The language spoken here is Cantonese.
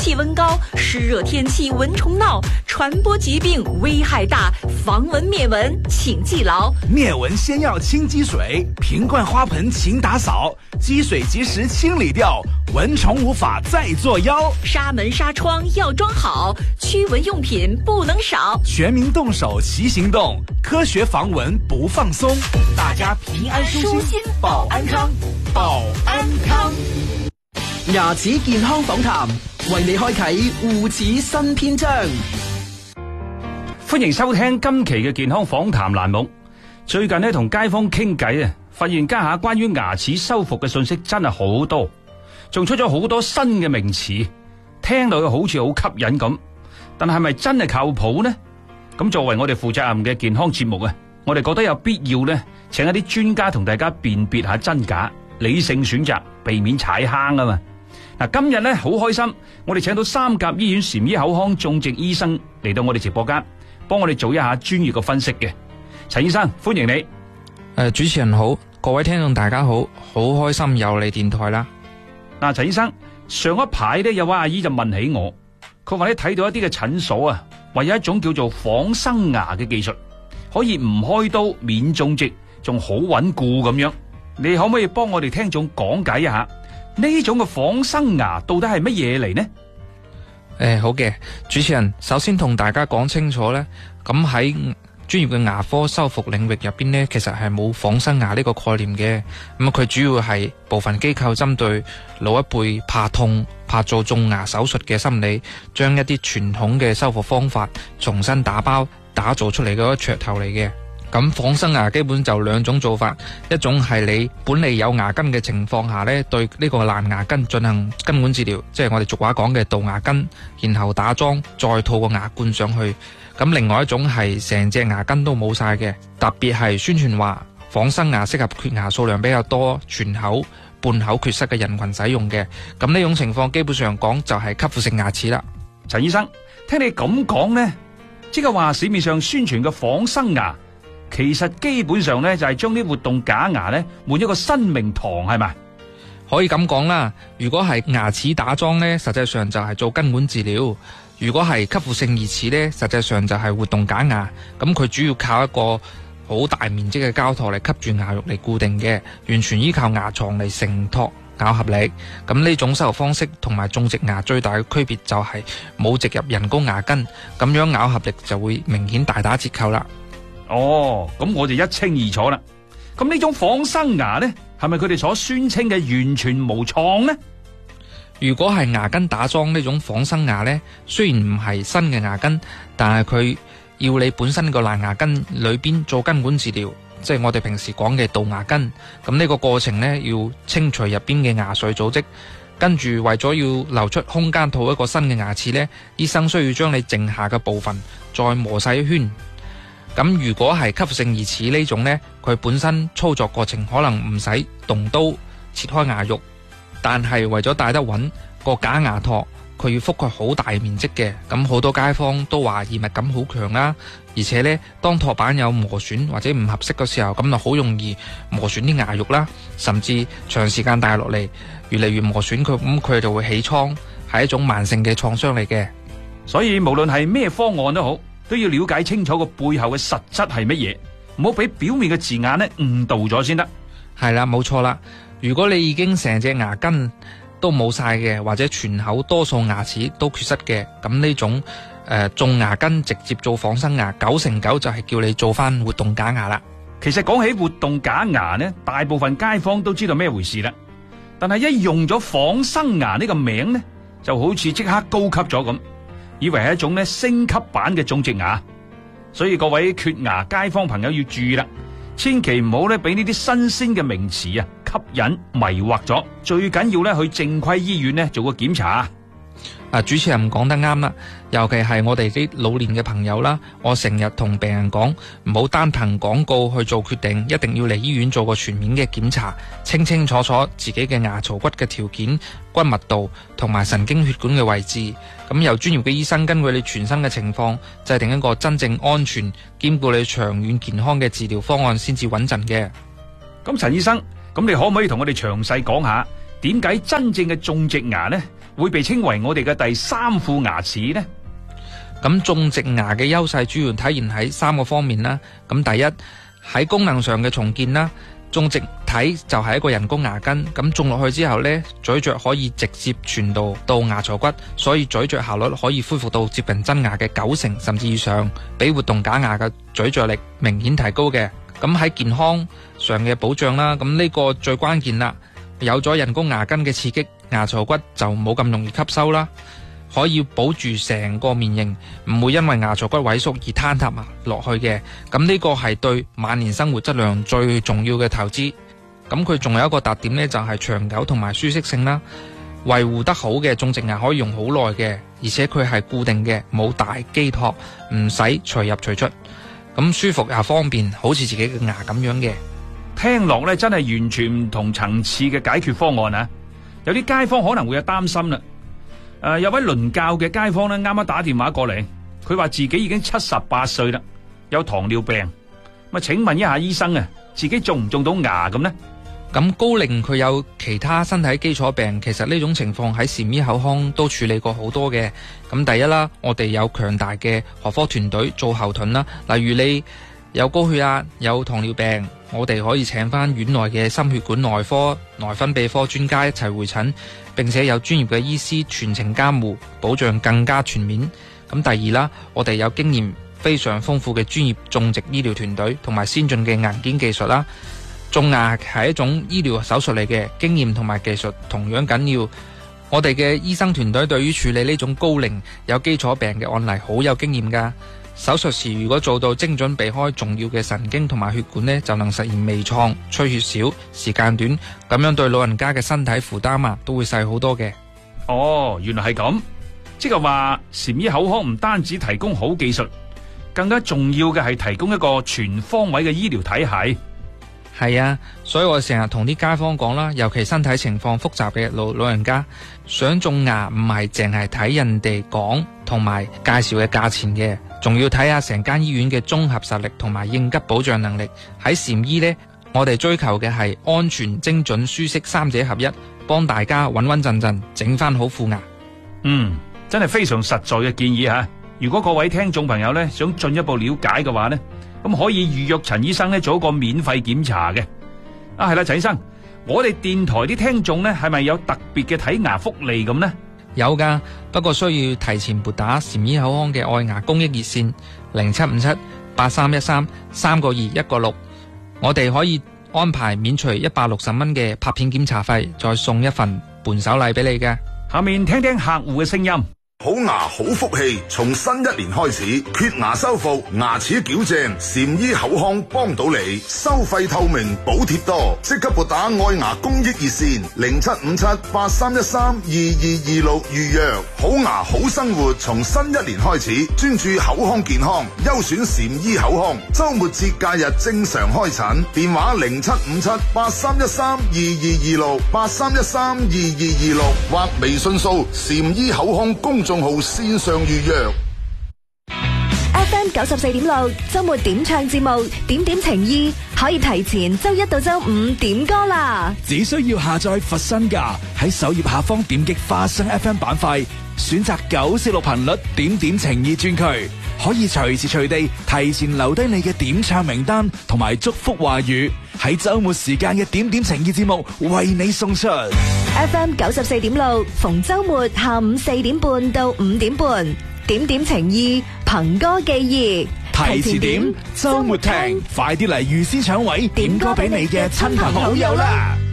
气温高，湿热天气蚊虫闹，传播疾病危害大，防蚊灭蚊请记牢。 灭蚊先要清积水，瓶罐花盆勤打扫，积水及时清理掉，蚊虫无法再作妖。 纱门纱窗要装好，驱蚊用品不能少。 全民动手齐行动，科学防蚊不放松。大家平安舒心，保安康，保安康。 牙齒健康訪談，為你開啟護齒新篇章。 歡迎收聽今期嘅健康訪談欄目。最近呢，同街坊傾偈啊，發現家下關於牙齒修復嘅信息真係好多，仲出咗好多新嘅名詞，聽落去好似好吸引咁，但係咪真係靠譜呢？咁作為我哋負責任嘅健康節目啊，我哋覺得有必要呢，請一啲專家同大家辨別下真假，理性選擇，避免踩坑啊嘛。嗱，今日咧好開心，我哋請到三甲醫院禪醫口腔種植醫生嚟到我哋直播間，幫我哋做一下專業嘅分析嘅。陳醫生，歡迎你。 主持人好，各位聽眾大家好，好開心又嚟電台啦。 嗱，陳醫生，上一排咧有位阿姨就問起我，佢話你睇到一啲嘅診所啊，話有一種叫做仿生牙嘅技術，可以唔開刀免種植，仲好穩固咁樣。你可唔可以幫我哋聽眾講解一下？呢種嘅仿生牙到底係乜嘢嚟呢？ 好嘅，主持人首先同大家講清楚呢，咁喺專業嘅牙科修復領域入邊呢，其實係冇仿生牙呢個概念嘅。咁佢主要係部分機構針對老一輩怕痛、怕做種牙手術嘅心理，將一啲傳統嘅修復方法重新打包打造出嚟嘅一個噱頭嚟嘅。咁仿生牙基本就兩種做法，一種係你本嚟有牙根嘅情況下呢，對呢個爛牙根進行根管治療，即係我哋俗話講嘅杜牙根，然後打樁再套個牙冠上去。咁另外一種係成隻牙根都冇晒嘅，特別係宣傳話仿生牙適合缺牙數量比較多、全口、半口缺失嘅人群使用嘅。咁呢種情況基本上講就係吸附性牙齒啦。 陳醫生，聽你咁講呢，即係話市面上宣傳嘅仿生牙，其實基本上咧就係將啲活動假牙咧換一個新名堂，係咪？ 可以咁講啦。如果係牙齒打樁咧，實際上就係做根管治療；如果係吸附性義齒咧，實際上就係活動假牙。咁佢主要靠一個好大面積嘅膠托嚟吸住牙肉嚟固定嘅，完全依靠牙床嚟承托咬合力。咁呢種修復方式同埋種植牙最大嘅區別就係冇植入人工牙根，咁樣咬合力就會明顯大打折扣啦。 哦，咁我就一清二楚啦。咁呢種仿生牙呢，係咪佢哋所宣稱嘅完全無創呢？ 如果係牙根打樁呢種仿生牙呢，雖然唔係新嘅牙根，但係佢要你本身個爛牙根裏邊做根管治療，即係我哋平時講嘅杜牙根。咁呢個過程呢，要清除入邊嘅牙髓組織，跟住為咗要留出空間套一個新嘅牙齒呢，醫生需要將你剩下嘅部分再磨細一圈。咁如果係吸附性義齒呢種呢，佢本身操作過程可能唔使動刀切開牙肉，但係為咗戴得穩個假牙托，佢要覆蓋好大面積嘅。咁好多街坊都話異物感好強啦，而且呢，當托板有磨損或者唔合適嘅時候，咁就好容易磨損啲牙肉啦，甚至長時間戴落嚟越嚟越磨損佢，咁佢就會起瘡，係一種慢性嘅創傷嚟嘅。 所以無論係咩方案都好，都要了解清楚個背後嘅實質係乜嘢，唔好俾表面嘅字眼咧誤導咗先得。 係啦，冇錯啦。如果你已經成隻牙根都冇晒嘅，或者全口多數牙齒都缺失嘅，咁呢種種牙根直接做仿生牙，9成9就係叫你做翻活動假牙啦。 其實講起活動假牙呢，大部分街坊都知道咩回事啦。但係一用咗仿生牙呢個名呢，就好似即刻高級咗咁，以為係一種咧升級版嘅種植牙。所以各位缺牙街坊朋友要注意啦，千祈唔好咧俾呢啲新鮮嘅名詞啊吸引迷惑咗。最緊要咧去正規醫院咧做個檢查。 主持人講得啱啦，尤其係我哋啲老年嘅朋友啦，我成日同病人講，唔好單憑廣告去做決定，一定要嚟醫院做個全面嘅檢查，清清楚楚自己嘅牙槽骨嘅條件、骨密度同埋神經血管嘅位置，咁由專業嘅醫生根據你全身嘅情況，制定一個真正安全兼顧你長遠健康嘅治療方案先至穩陣嘅。 咁陳醫生，咁你可唔可以同我哋詳細講下，點解真正嘅種植牙呢會被稱為我哋嘅第三副牙齒呢？ 咁種植牙嘅優勢主要體現喺3個方面啦。咁第一，喺功能上嘅重建啦，種植體就係一個人工牙根，咁種落去之後呢，咀嚼可以直接傳導到牙槽骨，所以咀嚼效率可以恢復到接近真牙嘅90%甚至以上，比活動假牙嘅咀嚼力明顯提高嘅。咁喺健康上嘅保障啦，咁呢個最關鍵啦，有咗人工牙根嘅刺激，牙槽骨就冇咁容易吸收啦，可以保住成個面型，唔會因為牙槽骨萎縮而坍塌落去嘅。咁呢個係對晚年生活質量最重要嘅投資。咁佢仲有一個特點呢，就係長久同埋舒適性啦。維護得好嘅種植牙可以用好耐嘅，而且佢係固定嘅，冇大基托，唔使隨入隨出，咁舒服又方便，好似自己嘅牙咁樣嘅。 聽落咧真係完全唔同層次嘅解決方案啊！有啲街坊可能會有擔心啦。有位鄰教嘅街坊咧，啱啱打電話過嚟，佢話自己已經78歲啦，有糖尿病。咁請問一下醫生啊，自己種唔種到牙咁呢？ 咁高齡佢有其他身體基礎病，其實呢種情況喺禪醫口腔都處理過好多嘅。咁第一啦，我哋有強大嘅學科團隊做後盾啦。例如你有高血壓、有糖尿病，我哋可以請翻院內嘅心血管內科、內分泌科專家一齊會診，並且有專業嘅醫師全程監護，保障更加全面。咁第二啦，我哋有經驗非常豐富嘅專業種植醫療團隊同埋先進嘅硬件技術啦。種牙係一種醫療手術嚟嘅，經驗同埋技術同樣緊要。我哋嘅醫生團隊對於處理呢種高齡有基礎病嘅案例好有經驗㗎。手術時如果做到精準避開重要嘅神經同埋血管呢，就能實現微創、出血少、時間短，咁樣對老人家嘅身體負擔都會細好多嘅。 哦，原來係咁，即係話禪醫口腔唔單止提供好技術，更加重要嘅係提供一個全方位嘅醫療體系。 係啊，所以我成日同啲街坊講啦，尤其身體情況複雜嘅老人家，想種牙唔係淨係睇人哋講同埋介紹嘅價錢嘅，仲要睇下成間醫院嘅綜合實力同埋應急保障能力。喺禪醫呢，我哋追求嘅係安全、精準、舒適三者合一，幫大家穩穩陣陣整翻好副牙。 真係非常實在嘅建議吓。如果各位聽眾朋友呢，想進一步了解嘅話呢，咁可以預約陳醫生呢做一個免費檢查嘅。係啦，陳醫生，我哋電台啲聽眾呢係咪有特別嘅睇牙福利咁呢？ 有噶，不過需要提前撥打禪醫口腔嘅愛牙公益熱線0757-8313-3個2-1個6，我哋可以安排免除160蚊嘅拍片檢查費，再送一份伴手禮俾你嘅。 下面聽聽客戶嘅聲音。 好牙好福氣，從新一年開始，缺牙修復、牙齒矯正，禪醫口腔幫到你，收費透明，補貼多，即刻撥打愛牙公益熱線0757-8313-2226預約。好牙好生活，從新一年開始，專注口腔健康，優選禪醫口腔，周末節假日正常開診，電話0757-8313-2226，8313-2226或微信掃禪醫口腔公眾號線上預約。 FM 94.6周末點唱節目，點點情意，可以提前周一到周五點歌啦。 只需要下載佛身價，喺首頁下方點擊花生 FM 板塊，選擇946頻率點點情意專區，可以隨時隨地提前留低你嘅點唱名單同埋祝福話語，喺周末時間嘅點點情意節目為你送出。 FM 94.6逢周末下午4點半到5點半，點點情意，憑歌寄意， 提前點，周末聽，快啲嚟預先搶位點歌俾你嘅親朋好友啦！